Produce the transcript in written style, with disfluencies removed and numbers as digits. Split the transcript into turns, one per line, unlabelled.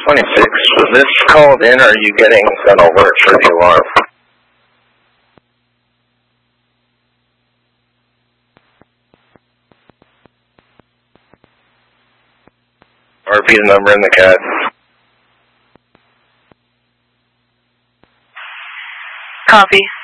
26. Was this called in, or are you getting an alert for the alarm? Repeat the number in the CAD.
Copy.